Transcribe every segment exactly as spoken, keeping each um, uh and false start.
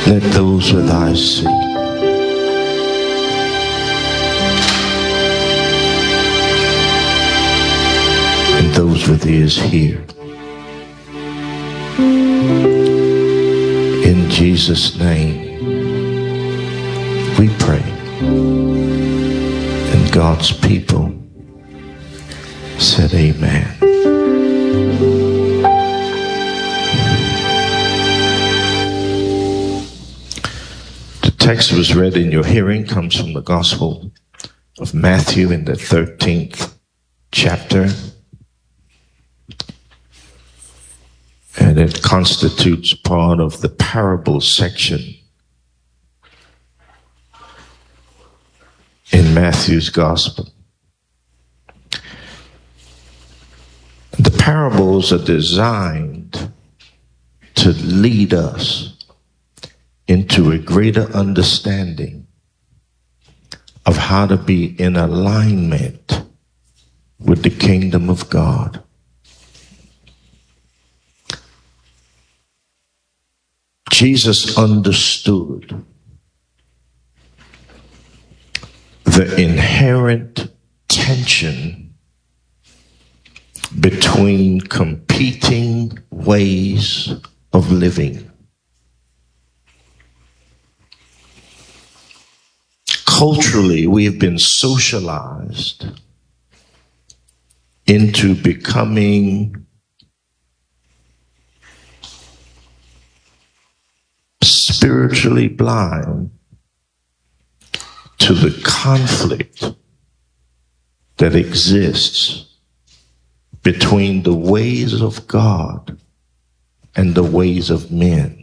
Let those with eyes see. And those with ears hear. In Jesus' name, we pray. And God's people said amen. The text was read in your hearing comes from the Gospel of Matthew in the thirteenth chapter. And it constitutes part of the parable section in Matthew's Gospel. The parables are designed to lead us into a greater understanding of how to be in alignment with the kingdom of God. Jesus understood the inherent tension between competing ways of living. Culturally, we have been socialized into becoming spiritually blind to the conflict that exists between the ways of God and the ways of men.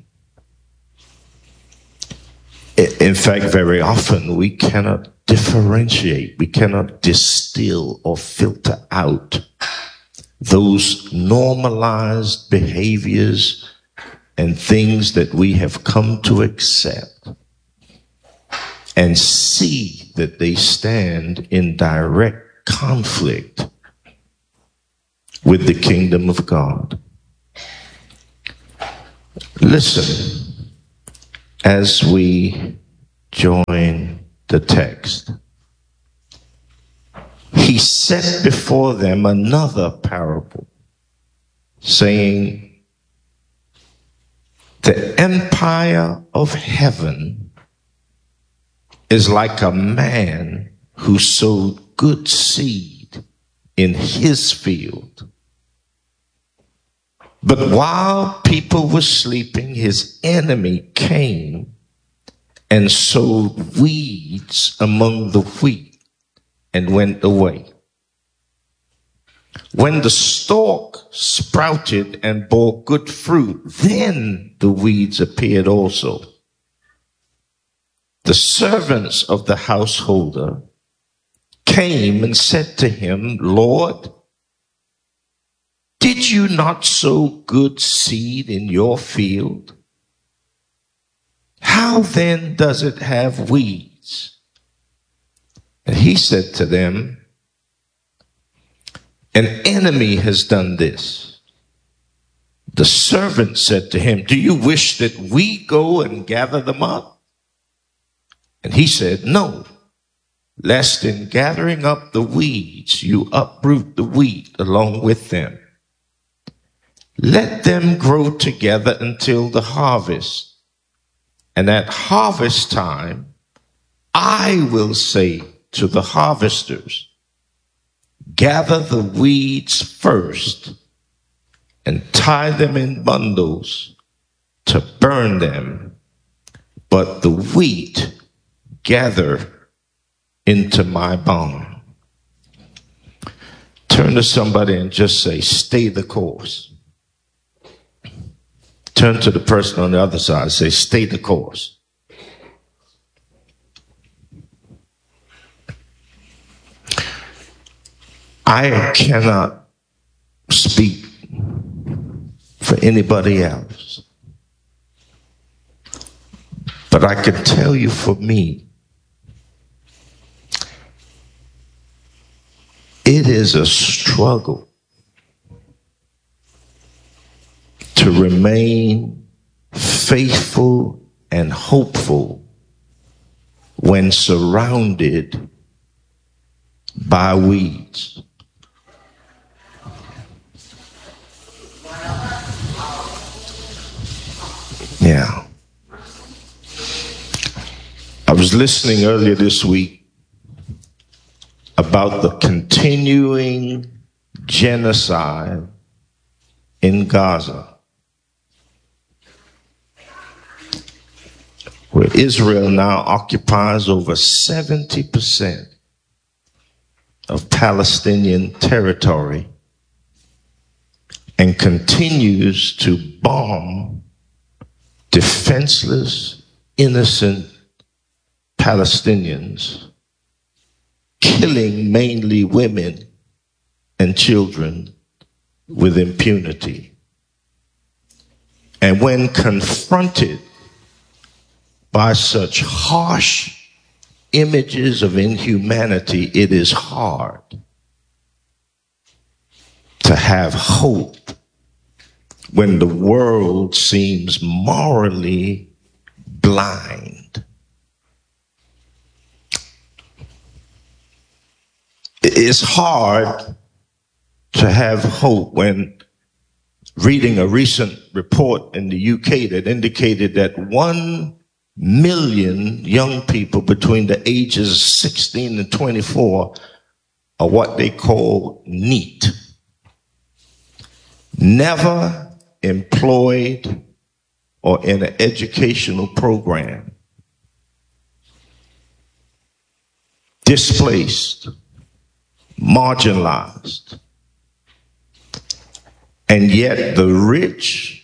In fact, very often we cannot differentiate, we cannot distill or filter out those normalized behaviors and things that we have come to accept and see that they stand in direct conflict with the kingdom of God. Listen, as we join the text, he set before them another parable, saying, the empire of heaven is like a man who sowed good seed in his field. But while people were sleeping, his enemy came and sowed weeds among the wheat and went away. When the stalk sprouted and bore good fruit, then the weeds appeared also. The servants of the householder came and said to him, Lord, did you not sow good seed in your field? How then does it have weeds? And he said to them, an enemy has done this. The servant said to him, do you wish that we go and gather them up? And he said, no, lest in gathering up the weeds, you uproot the wheat along with them. Let them grow together until the harvest. And at harvest time, I will say to the harvesters, gather the weeds first and tie them in bundles to burn them, but the wheat gather into my barn. Turn to somebody and just say, stay the course. Turn to the person on the other side and say, stay the course. I cannot speak for anybody else, but I can tell you for me, it is a struggle to remain faithful and hopeful when surrounded by weeds. Yeah. I was listening earlier this week about the continuing genocide in Gaza, where Israel now occupies over seventy percent of Palestinian territory and continues to bomb defenseless, innocent Palestinians, killing mainly women and children with impunity. And when confronted by such harsh images of inhumanity, it is hard to have hope when the world seems morally blind. It's hard to have hope when reading a recent report in the U K that indicated that one million young people between the ages sixteen and twenty-four are what they call NEET. Never employed or in an educational program. Displaced, marginalized. And yet the rich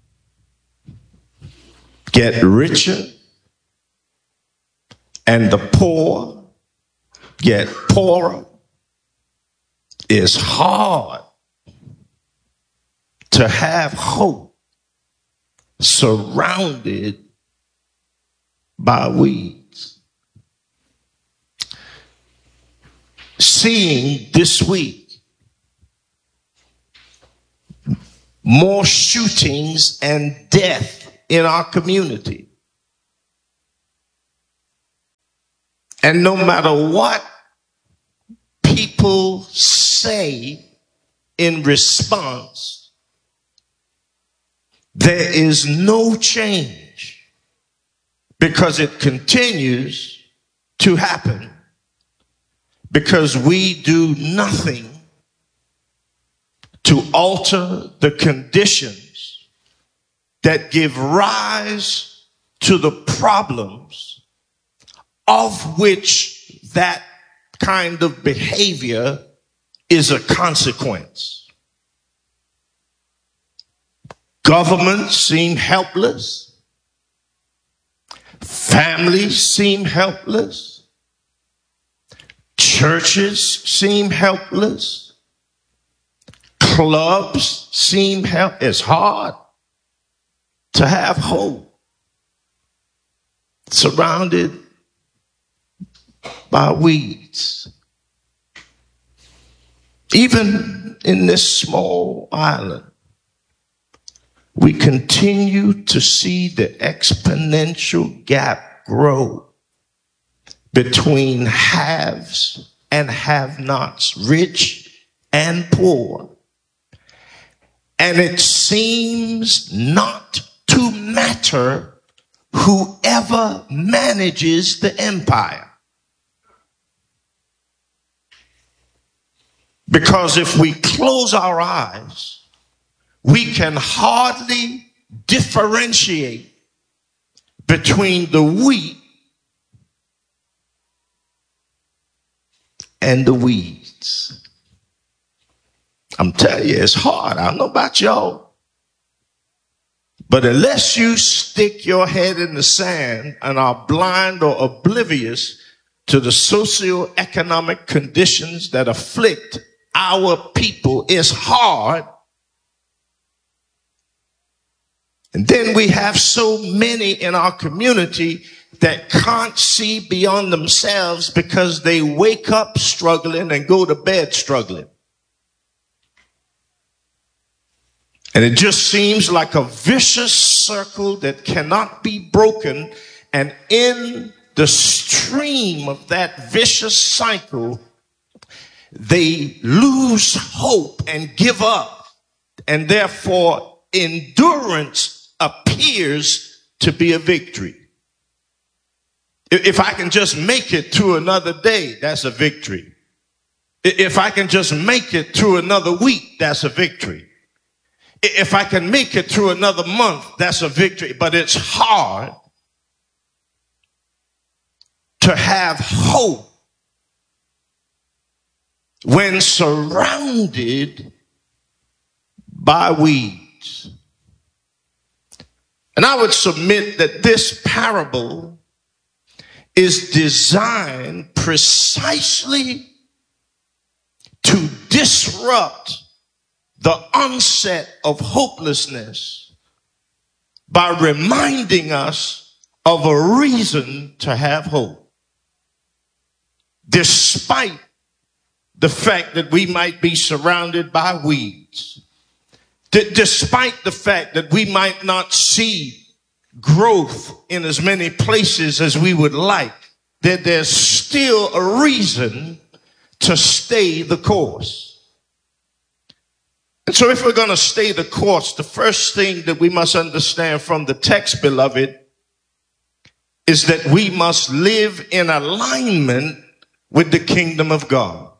get richer and the poor get poorer. It's hard to have hope surrounded by weeds. Seeing this week more shootings and death in our community. And no matter what people say in response, there is no change because it continues to happen because we do nothing to alter the conditions that give rise to the problems of which that kind of behavior is a consequence. Governments seem helpless. Families seem helpless. Churches seem helpless. Clubs seem helpless. It's hard to have hope surrounded by weeds. Even in this small island, we continue to see the exponential gap grow between haves and have-nots, rich and poor. And it seems not to matter whoever manages the empire. Because if we close our eyes, we can hardly differentiate between the wheat and the weeds. I'm telling you, it's hard. I don't know about y'all. But unless you stick your head in the sand and are blind or oblivious to the socioeconomic conditions that afflict our people, it's hard. And then we have so many in our community that can't see beyond themselves because they wake up struggling and go to bed struggling. And it just seems like a vicious circle that cannot be broken. And in the stream of that vicious cycle, they lose hope and give up. And therefore, endurance appears to be a victory. If I can just make it to another day, that's a victory. If I can just make it through another week, that's a victory. If I can make it through another month, that's a victory. But it's hard to have hope when surrounded by weeds. And I would submit that this parable is designed precisely to disrupt the onset of hopelessness by reminding us of a reason to have hope. Despite the fact that we might be surrounded by weeds, D- despite the fact that we might not see growth in as many places as we would like, that there's still a reason to stay the course. And so if we're going to stay the course, the first thing that we must understand from the text, beloved, is that we must live in alignment with the kingdom of God.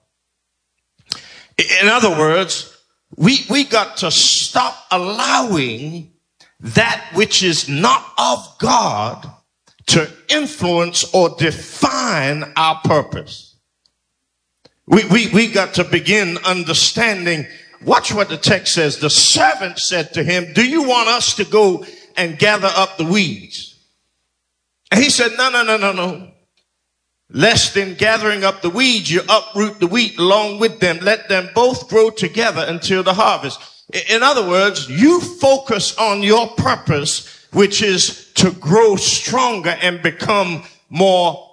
In other words, we, we got to stop allowing that which is not of God to influence or define our purpose. We, we, we got to begin understanding. Watch what the text says. The servant said to him, do you want us to go and gather up the weeds? And he said, no, no, no, no, no. Lest in gathering up the weeds, you uproot the wheat along with them. Let them both grow together until the harvest. In other words, you focus on your purpose, which is to grow stronger and become more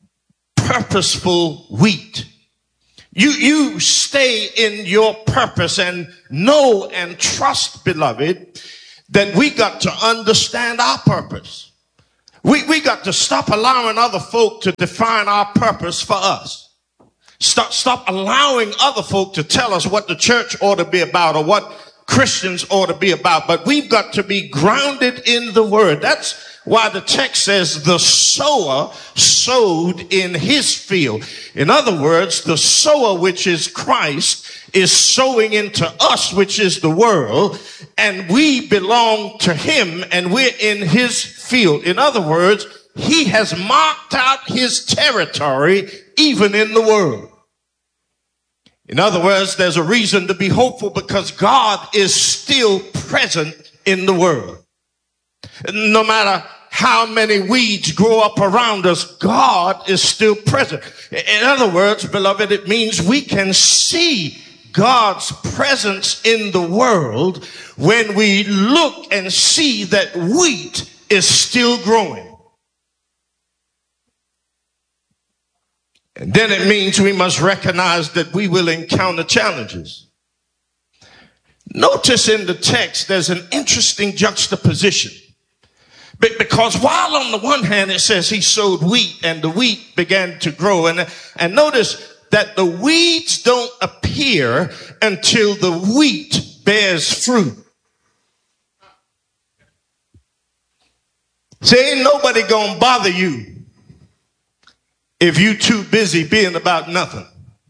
purposeful wheat. You, you stay in your purpose and know and trust, beloved, that we got to understand our purpose. We, we got to stop allowing other folk to define our purpose for us. Stop, stop allowing other folk to tell us what the church ought to be about or what Christians ought to be about. But we've got to be grounded in the word. That's why the text says the sower sowed in his field. In other words, the sower, which is Christ, is sowing into us, which is the world, and we belong to him and we're in his field. In other words, he has marked out his territory even in the world. In other words, there's a reason to be hopeful because God is still present in the world. No matter how many weeds grow up around us, God is still present. In other words, beloved, it means we can see God's presence in the world when we look and see that wheat is still growing. And then it means we must recognize that we will encounter challenges. Notice in the text, there's an interesting juxtaposition. Because while on the one hand it says he sowed wheat and the wheat began to grow. And, and notice that the weeds don't appear until the wheat bears fruit. See, ain't nobody gonna bother you if you too busy being about nothing.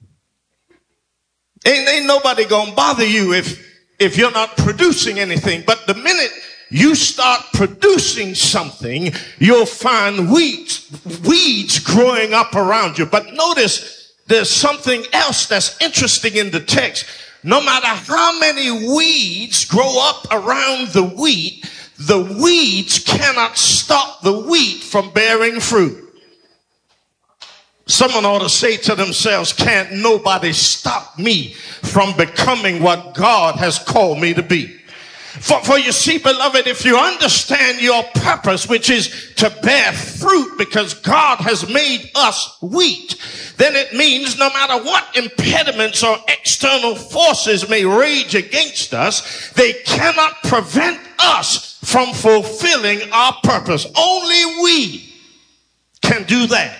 Ain't, ain't nobody gonna bother you if, if you're not producing anything. But the minute you start producing something, you'll find weeds, weeds growing up around you. But notice there's something else that's interesting in the text. No matter how many weeds grow up around the wheat, the weeds cannot stop the wheat from bearing fruit. Someone ought to say to themselves, can't nobody stop me from becoming what God has called me to be? For, for you see, beloved, if you understand your purpose, which is to bear fruit because God has made us wheat, then it means no matter what impediments or external forces may rage against us, they cannot prevent us from fulfilling our purpose. Only we can do that.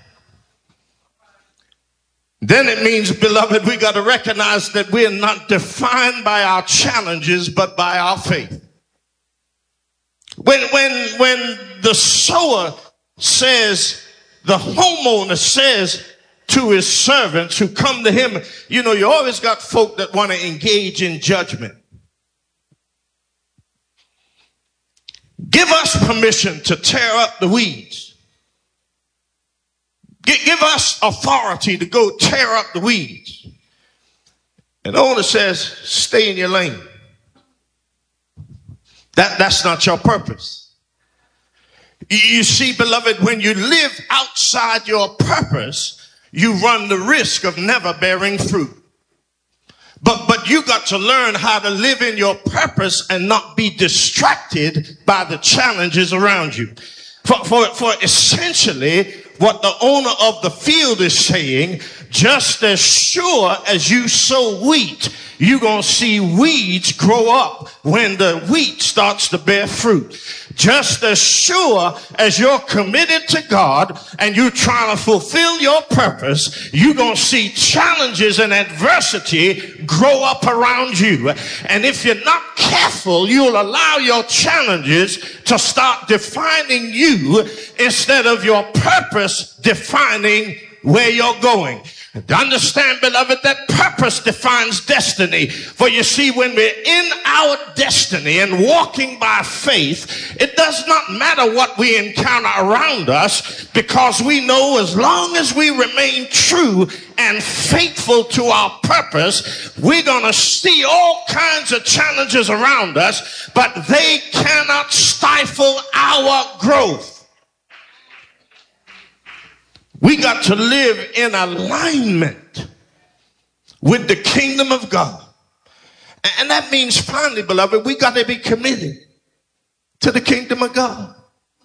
Then it means, beloved, we got to recognize that we're not defined by our challenges, but by our faith. When, when, when the sower says, the homeowner says to his servants who come to him, you know, you always got folk that want to engage in judgment. Give us permission to tear up the weeds. Give us authority to go tear up the weeds. And the owner says, stay in your lane. That, that's not your purpose. You see, beloved, when you live outside your purpose, you run the risk of never bearing fruit. But, but you got to learn how to live in your purpose and not be distracted by the challenges around you. For, for, for essentially, what the owner of the field is saying, just as sure as you sow wheat, you're going to see weeds grow up when the wheat starts to bear fruit. Just as sure as you're committed to God and you're trying to fulfill your purpose, you're going to see challenges and adversity grow up around you. And if you're not careful, you'll allow your challenges to start defining you instead of your purpose defining where you're going. To understand, beloved, that purpose defines destiny. For you see, when we're in our destiny and walking by faith, it does not matter what we encounter around us, because we know as long as we remain true and faithful to our purpose, we're going to see all kinds of challenges around us, but they cannot stifle our growth. We got to live in alignment with the kingdom of God. And that means, finally, beloved, we got to be committed to the kingdom of God.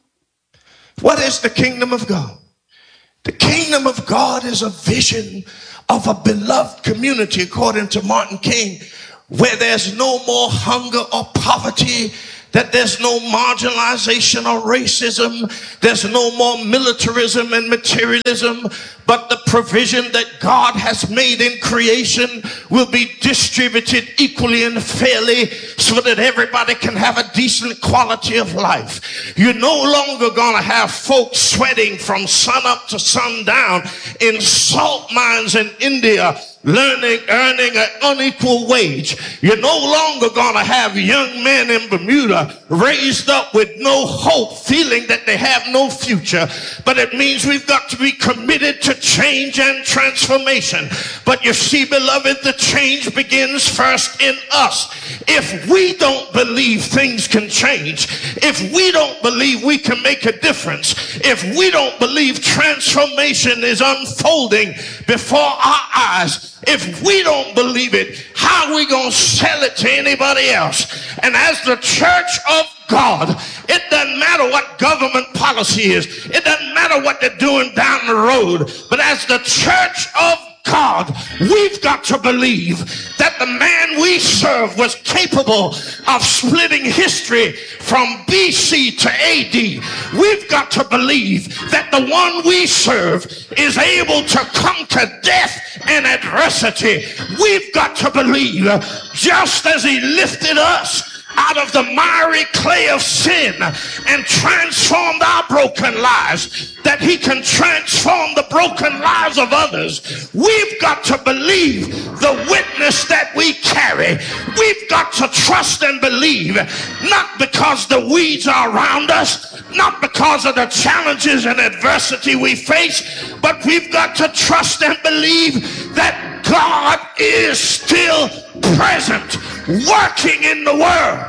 What is the kingdom of God? The kingdom of God is a vision of a beloved community, according to Martin King, where there's no more hunger or poverty, that there's no marginalization or racism, there's no more militarism and materialism, but the provision that God has made in creation will be distributed equally and fairly so that everybody can have a decent quality of life. You're no longer going to have folks sweating from sun up to sundown in salt mines in India, learning, earning an unequal wage. You're no longer going to have young men in Bermuda raised up with no hope, feeling that they have no future. But it means we've got to be committed to change and transformation. But you see, beloved, the change begins first in us. If we don't believe things can change, if we don't believe we can make a difference, if we don't believe transformation is unfolding before our eyes, if we don't believe it, how are we going to sell it to anybody else? And as the church of God, it doesn't matter what government policy is. It doesn't matter what they're doing down the road. But as the church of God, we've got to believe that the man we serve was capable of splitting history from B C to A D. We've got to believe that the one we serve is able to conquer death and adversity. We've got to believe, just as he lifted us out of the miry clay of sin and transformed our broken lives, that he can transform the broken lives of others. We've got to believe the witness that we carry. We've got to trust and believe, not because the weeds are around us, not because of the challenges and adversity we face, but we've got to trust and believe that God is still present, working in the world.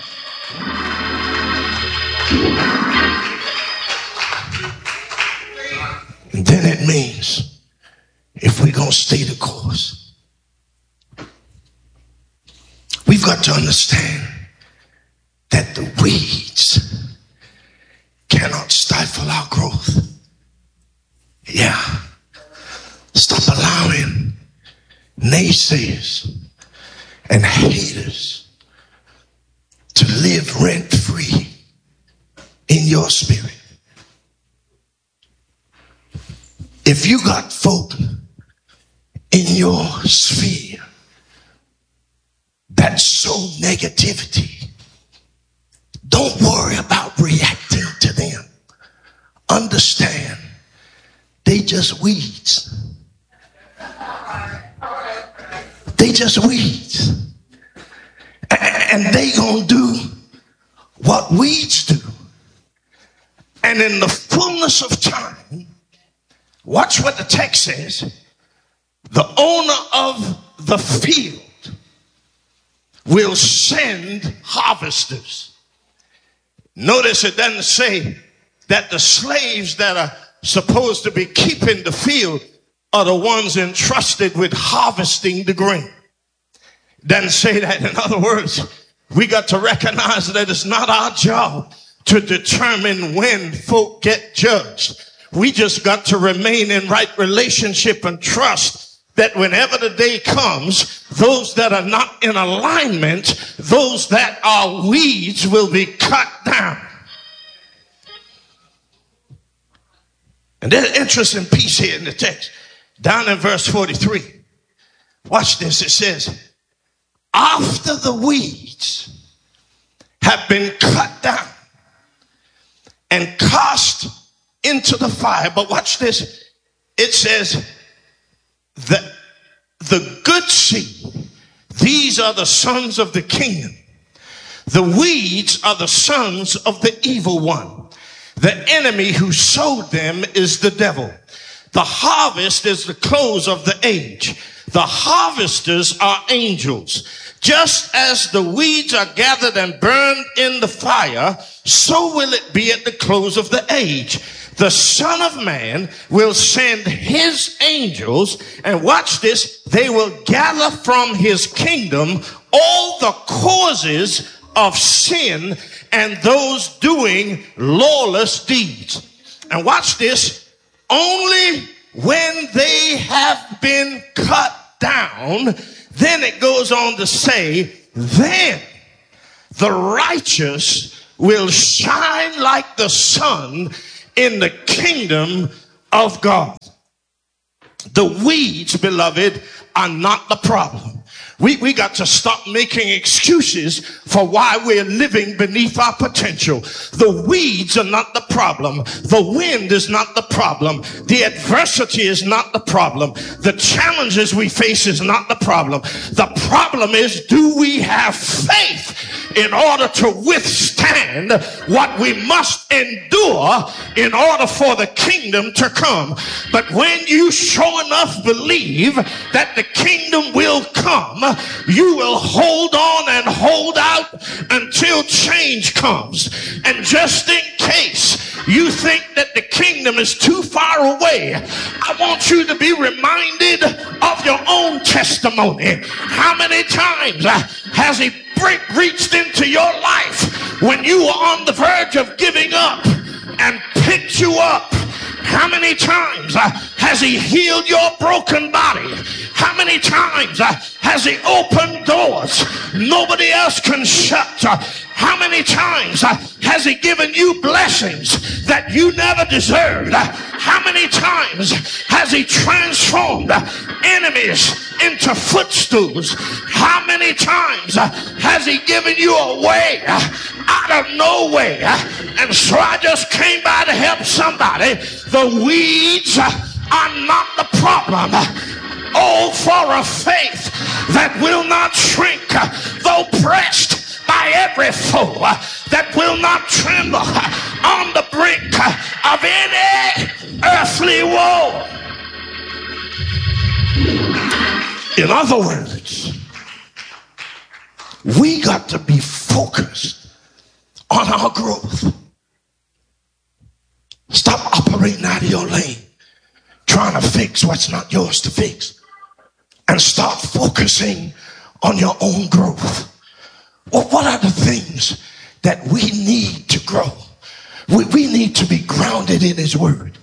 And then it means, if we're going to stay the course, we've got to understand that the weeds cannot stifle our growth. Yeah. Stop allowing naysayers and haters to live rent-free in your spirit. If you got folk in your sphere that sow negativity, don't worry about reacting to them. Understand, they just weeds. They just weeds. And they gonna do what weeds do. And in the fullness of time, watch what the text says. The owner of the field will send harvesters. Notice it doesn't say that the slaves that are supposed to be keeping the field are the ones entrusted with harvesting the grain. It doesn't say that. In other words, we got to recognize that it's not our job to determine when folk get judged. We just got to remain in right relationship and trust that whenever the day comes, those that are not in alignment, those that are weeds will be cut down. And there's an interesting piece here in the text. Down in verse forty-three. Watch this. It says, after the weeds have been cut down and cast into the fire. But watch this. It says that the good seed, these are the sons of the kingdom. The weeds are the sons of the evil one. The enemy who sowed them is the devil. The harvest is the close of the age. The harvesters are angels. Just as the weeds are gathered and burned in the fire, so will it be at the close of the age. The Son of Man will send his angels, and watch this, they will gather from his kingdom all the causes of sin and those doing lawless deeds. And watch this, only when they have been cut down, then it goes on to say, then the righteous will shine like the sun in the kingdom of God. The weeds, beloved, are not the problem. We, we got to stop making excuses for why we're living beneath our potential. The weeds are not the problem. The wind is not the problem. The adversity is not the problem. The challenges we face is not the problem. The problem is, do we have faith in order to withstand what we must endure in order for the kingdom to come? But when you sure enough believe that the kingdom will come, you will hold on and hold out until change comes. And just in case you think that the kingdom is too far away, I want you to be reminded of your own testimony. How many times has he break, reached into your life when you were on the verge of giving up and picked you up? How many times uh, has he healed your broken body? How many times uh, has he opened doors nobody else can shut? Uh, how many times uh, has he given you blessings that you never deserved? Uh, how many times has he transformed uh, enemies into footstools? How many times uh, has he given you a way uh, out of no way? Uh, and so I just came by to help somebody. The weeds uh, are not the problem. Oh, for a faith that will not shrink, uh, though pressed by every foe, uh, that will not tremble uh, on the brink uh, of any earthly woe. In other words, we got to be focused on our growth. Stop operating out of your lane, trying to fix what's not yours to fix, and start focusing on your own growth. Well, what are the things that we need to grow. We, we need to be grounded in his word.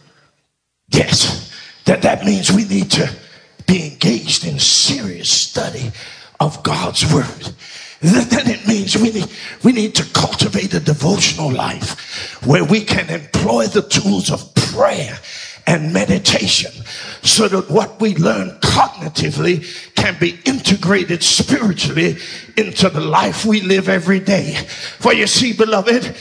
Yes, that, that means we need to be engaged in serious study of God's word. Then it means we need, we need to cultivate a devotional life where we can employ the tools of prayer and meditation so that what we learn cognitively can be integrated spiritually into the life we live every day. For you see, beloved,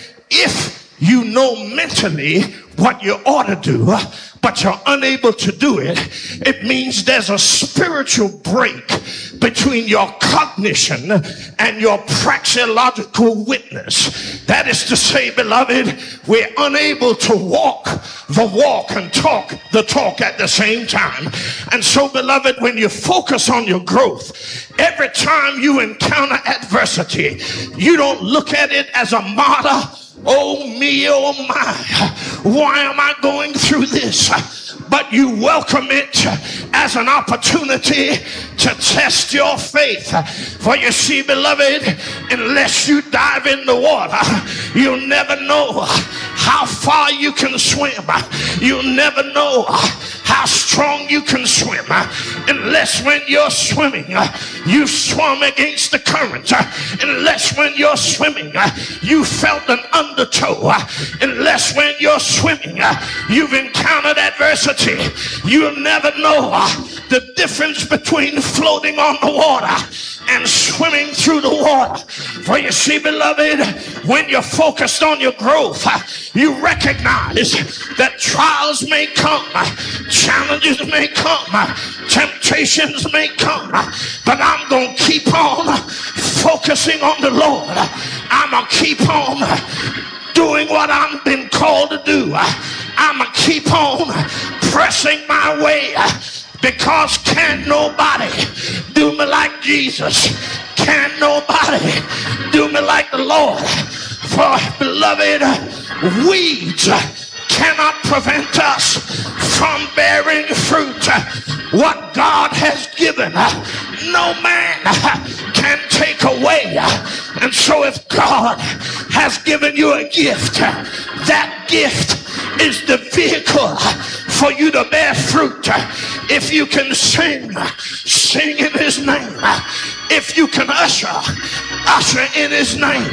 if you know mentally what you ought to do, but you're unable to do it, it means there's a spiritual break between your cognition and your praxeological witness. That is to say, beloved, we're unable to walk the walk and talk the talk at the same time. And so, beloved, when you focus on your growth, every time you encounter adversity, you don't look at it as a martyr. Oh me, oh my, why am I going through this? But you welcome it as an opportunity to test your faith. For you see, beloved, unless you dive in the water, you'll never know how far you can swim. You'll never know how strong you can swim unless when you're swimming, you swum against the current. Unless when you're swimming, you felt an undertow. Unless when you're swimming, you've encountered adversity. You'll never know the difference between floating on the water and swimming through the water. For you see, beloved, when you're focused on your growth, you recognize that trials may come, challenges may come, temptations may come, but I'm going to keep on focusing on the Lord. I'm going to keep on doing what I've been called to do. I'm going to keep on pressing my way, because can nobody do me like Jesus? Can nobody do me like the Lord? For, beloved, weeds cannot prevent us from bearing fruit. What God has given, no man can take away. And so if God has given you a gift, that gift is the vehicle for you to bear fruit. If you can sing, sing in his name. If you can usher, usher in his name.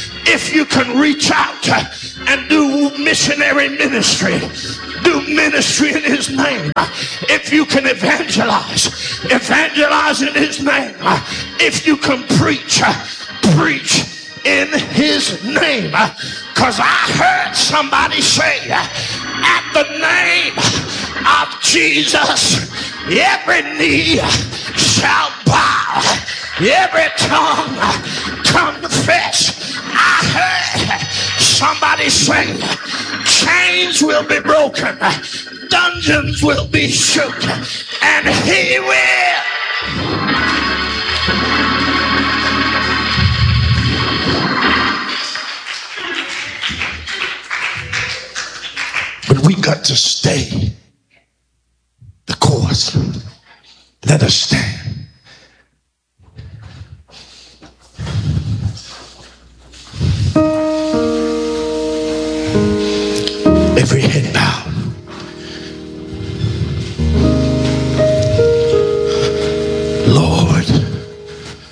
If you can reach out and do missionary ministry, do ministry in his name. If you can evangelize, evangelize in his name. If you can preach, preach in his name. Because I heard somebody say, at the name of Jesus, every knee shall bow, every tongue confess. I heard somebody say, chains will be broken, dungeons will be shook, and he will. But we got to stay the course. Let us stand.